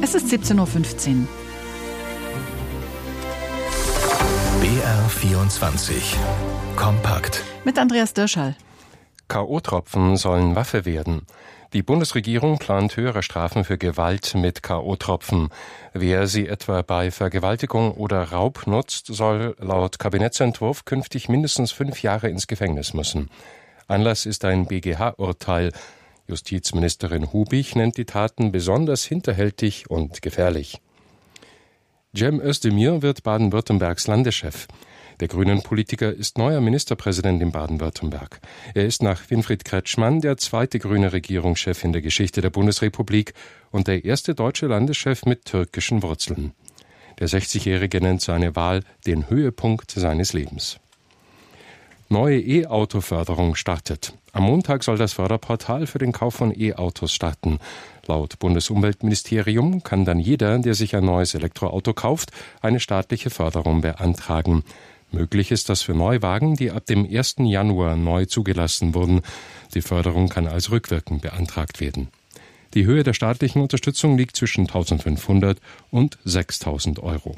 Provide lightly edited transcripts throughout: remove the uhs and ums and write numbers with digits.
Es ist 17.15 Uhr. BR24 Kompakt Mit Andreas Dirschall. K.O.-Tropfen sollen Waffe werden. Die Bundesregierung plant höhere Strafen für Gewalt mit K.O.-Tropfen. Wer sie etwa bei Vergewaltigung oder Raub nutzt, soll laut Kabinettsentwurf künftig mindestens 5 Jahre ins Gefängnis müssen. Anlass ist ein BGH-Urteil. Justizministerin Hubich nennt die Taten besonders hinterhältig und gefährlich. Cem Özdemir wird Baden-Württembergs Landeschef. Der Grünen-Politiker ist neuer Ministerpräsident in Baden-Württemberg. Er ist nach Winfried Kretschmann der zweite grüne Regierungschef in der Geschichte der Bundesrepublik und der erste deutsche Landeschef mit türkischen Wurzeln. Der 60-Jährige nennt seine Wahl den Höhepunkt seines Lebens. Neue E-Auto-Förderung startet. Am Montag soll das Förderportal für den Kauf von E-Autos starten. Laut Bundesumweltministerium kann dann jeder, der sich ein neues Elektroauto kauft, eine staatliche Förderung beantragen. Möglich ist das für Neuwagen, die ab dem 1. Januar neu zugelassen wurden. Die Förderung kann als rückwirkend beantragt werden. Die Höhe der staatlichen Unterstützung liegt zwischen 1.500 und 6.000 Euro.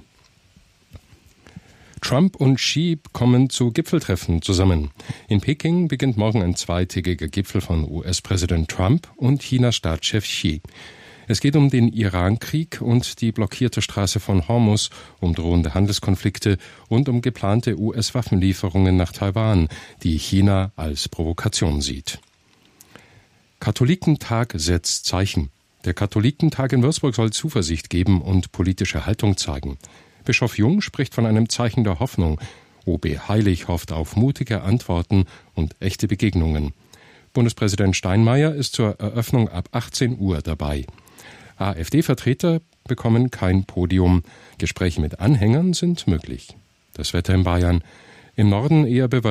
Trump und Xi kommen zu Gipfeltreffen zusammen. In Peking beginnt morgen ein zweitägiger Gipfel von US-Präsident Trump und Chinas Staatschef Xi. Es geht um den Iran-Krieg und die blockierte Straße von Hormuz, um drohende Handelskonflikte und um geplante US-Waffenlieferungen nach Taiwan, die China als Provokation sieht. Katholikentag setzt Zeichen. Der Katholikentag in Würzburg soll Zuversicht geben und politische Haltung zeigen. Bischof Jung spricht von einem Zeichen der Hoffnung. OB Heilig hofft auf mutige Antworten und echte Begegnungen. Bundespräsident Steinmeier ist zur Eröffnung ab 18 Uhr dabei. AfD-Vertreter bekommen kein Podium. Gespräche mit Anhängern sind möglich. Das Wetter in Bayern. Im Norden eher bewölkt.